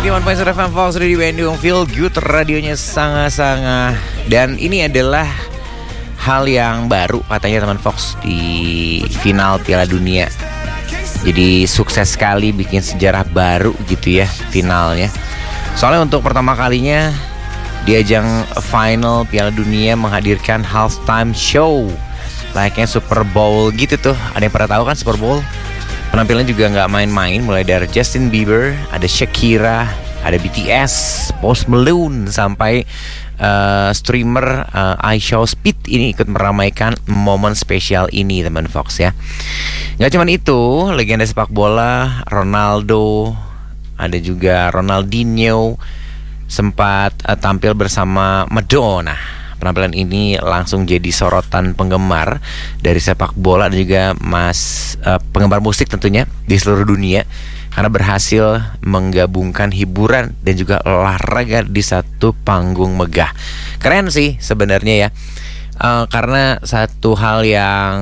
91.1 FM Fox Radio Bandung, Feel Good radionya sangat-sangat. Dan ini adalah hal yang baru katanya teman Fox di final Piala Dunia. Jadi sukses sekali, bikin sejarah baru gitu ya finalnya. Soalnya untuk pertama kalinya di ajang final Piala Dunia menghadirkan halftime show layaknya Super Bowl gitu tuh. Ada yang pernah tahu kan Super Bowl? Penampilan juga nggak main-main, mulai dari Justin Bieber, ada Shakira, ada BTS, Post Malone, sampai streamer iShowSpeed ini ikut meramaikan momen spesial ini teman Fox ya. Nggak cuma itu, legenda sepak bola Ronaldo, ada juga Ronaldinho sempat tampil bersama Madonna. Penampilan ini langsung jadi sorotan penggemar dari sepak bola dan juga penggemar musik tentunya di seluruh dunia karena berhasil menggabungkan hiburan dan juga olahraga di satu panggung megah. Keren sih sebenarnya ya. Karena satu hal yang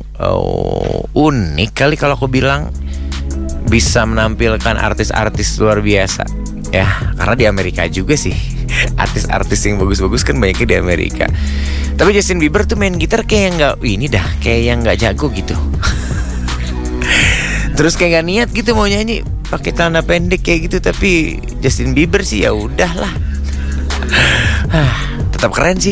unik kali kalau aku bilang, bisa menampilkan artis-artis luar biasa ya, karena di Amerika juga sih artis-artis yang bagus-bagus kan banyaknya di Amerika. Tapi Justin Bieber tuh main gitar kayak yang nggak jago gitu. Terus kayak nggak niat gitu mau nyanyi pakai celana pendek kayak gitu. Tapi Justin Bieber sih ya udahlah. Tetap keren sih.